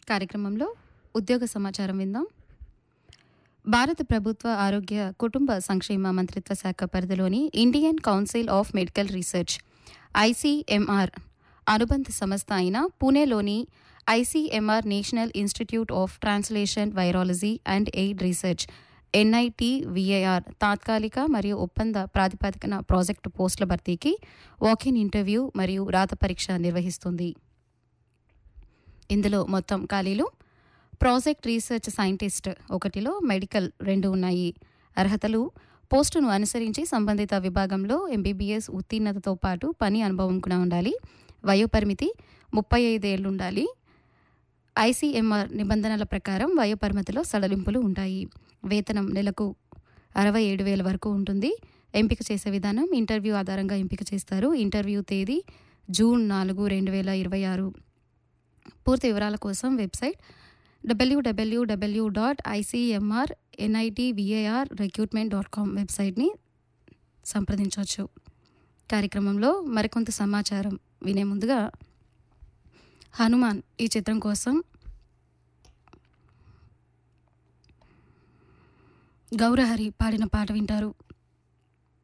కార్యక్రమంలో ఉద్యోగ సమాచారం విందాం. భారత ప్రభుత్వ ఆరోగ్య కుటుంబ సంక్షేమ మంత్రిత్వ శాఖ పరిధిలోని Indian council of medical research ICMR అనుబంధ సంస్థ అయిన పూణేలోని ICMR national institute of translation virology and aid research NITVAR తాత్కాలిక మరియు ఒప్పంద ప్రాతిపదికన ప్రాజెక్టు పోస్టుల భర్తీకి వాక్-ఇన్ ఇంటర్వ్యూ మరియు రాత పరీక్ష నిర్వహిస్తుంది. ఇందులో మొత్తం ఖాళీలు ప్రాజెక్ట్ రీసెర్చ్ సైంటిస్ట్ 1లో, మెడికల్ 2 ఉన్నాయి. అర్హతలు పోస్టును అనుసరించి సంబంధిత విభాగంలో MBBS ఉత్తీర్ణతతో పాటు పని అనుభవం కూడా ఉండాలి. వయోపరిమితి 35 ఏళ్లు ఉండాలి. ఐసీఎంఆర్ నిబంధనల ప్రకారం వయోపరిమితిలో సడలింపులు ఉంటాయి. వేతనం నెలకు 67,000 వరకు ఉంటుంది. ఎంపిక చేసే విధానం ఇంటర్వ్యూ ఆధారంగా ఎంపిక చేస్తారు. ఇంటర్వ్యూ తేదీ జూన్ 4, 2026. పూర్తి వివరాల కోసం వెబ్సైట్ www.icmrnitvarrecruitment.com వెబ్సైట్ని సంప్రదించవచ్చు. కార్యక్రమంలో మరికొంత సమాచారం వినే ముందుగా హనుమాన్ ఈ చిత్రం కోసం గౌరహరి పాడిన పాట వింటారు.